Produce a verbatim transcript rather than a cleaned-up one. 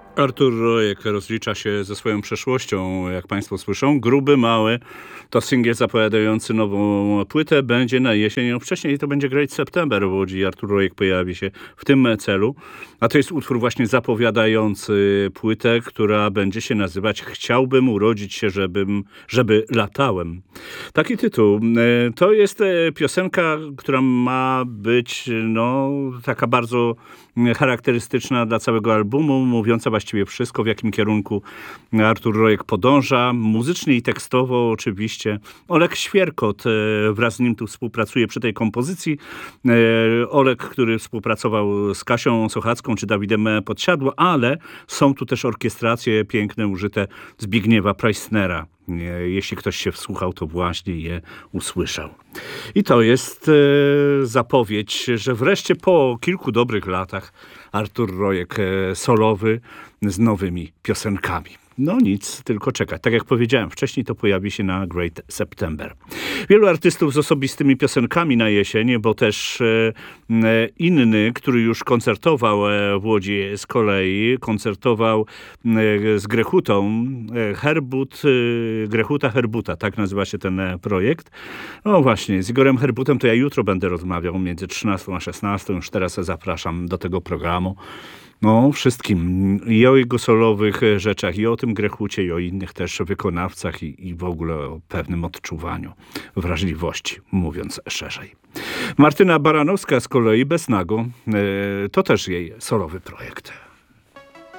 Artur Rojek rozlicza się ze swoją przeszłością, jak państwo słyszą. Gruby, mały to singiel zapowiadający nową płytę. Będzie na jesień, no wcześniej to będzie Great September w Łodzi. Artur Rojek pojawi się w tym celu. A to jest utwór właśnie zapowiadający płytę, która będzie się nazywać Chciałbym urodzić się, żebym, żeby latałem. Taki tytuł. To jest piosenka, która ma być no, taka bardzo charakterystyczna dla całego albumu, mówiąca właściwie wszystko, w jakim kierunku Artur Rojek podąża. Muzycznie i tekstowo oczywiście. Oleg Świerkot wraz z nim tu współpracuje przy tej kompozycji. Oleg, który współpracował z Kasią Sochacką czy Dawidem Podsiadło, ale są tu też orkiestracje piękne użyte Zbigniewa Preissnera. Jeśli ktoś się wsłuchał, to właśnie je usłyszał. I to jest e, zapowiedź, że wreszcie po kilku dobrych latach Artur Rojek e, solowy z nowymi piosenkami. No nic, tylko czekać. Tak jak powiedziałem, wcześniej to pojawi się na Great September. Wielu artystów z osobistymi piosenkami na jesień, bo też e, inny, który już koncertował w Łodzi z kolei, koncertował e, z Grechutą, e, Herbut, e, Grechuta Herbuta, tak nazywa się ten projekt. No właśnie, z Igorem Herbutem to ja jutro będę rozmawiał między trzynastą a szesnastą. Już teraz zapraszam do tego programu. No, wszystkim. I o jego solowych rzeczach, i o tym Grechucie, i o innych też wykonawcach, i, i w ogóle o pewnym odczuwaniu wrażliwości, mówiąc szerzej. Martyna Baranowska z kolei Bez Nago, to też jej solowy projekt.